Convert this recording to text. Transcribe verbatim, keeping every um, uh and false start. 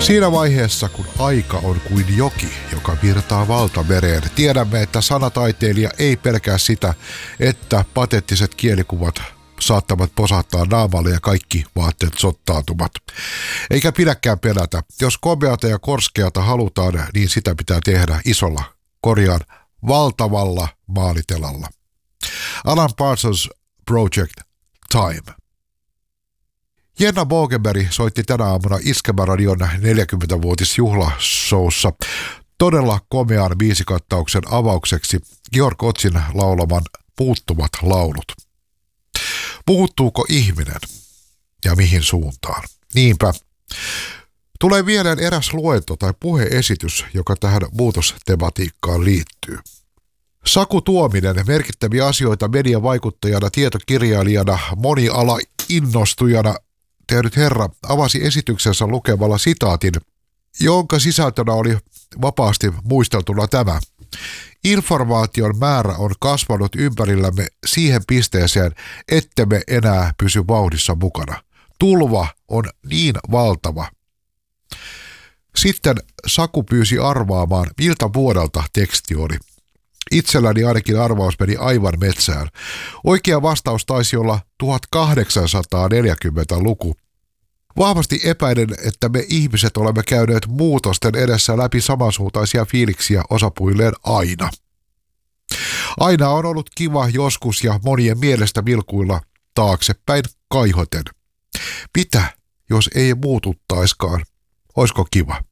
Siinä vaiheessa, kun aika on kuin joki, joka virtaa valtamereen, tiedämme, että sanataiteilija ei pelkää sitä, että patettiset kielikuvat saattavat posahtaa naamalle ja kaikki vaatteet sottaantumat. Eikä pidäkään pelätä. Jos komeata ja korskeata halutaan, niin sitä pitää tehdä isolla, korjaan, valtavalla maalitelalla. Alan Parsons Project Time. Jenna Bogenberg soitti tänä aamuna Iskelmäradion neljäkymmenvuotisjuhlashowssa todella komean biisikattauksen avaukseksi Georg Otzin laulaman Puuttuvat laulut. Puuttuuko ihminen ja mihin suuntaan? Niinpä. Tulee mieleen eräs luento tai puheesitys, joka tähän muutostematiikkaan liittyy. Saku Tuominen, merkittäviä asioita mediavaikuttajana, tietokirjailijana, moniala-innostujana tehnyt herra, avasi esityksensä lukemalla sitaatin, jonka sisältönä oli vapaasti muisteltuna tämä. Informaation määrä on kasvanut ympärillämme siihen pisteeseen, ettemme enää pysy vauhdissa mukana. Tulva on niin valtava. Sitten Saku pyysi arvaamaan, miltä vuodelta teksti oli. Itselläni ainakin arvaus meni aivan metsään. Oikea vastaus taisi olla tuhatkahdeksansataaneljäkymmentäluku. Vahvasti epäilen, että me ihmiset olemme käyneet muutosten edessä läpi samansuuntaisia fiiliksiä osapuilleen aina. Aina on ollut kiva joskus ja monien mielestä vilkuilla taaksepäin kaihoten. Mitä, jos ei muututtaiskaan? Oisko kiva?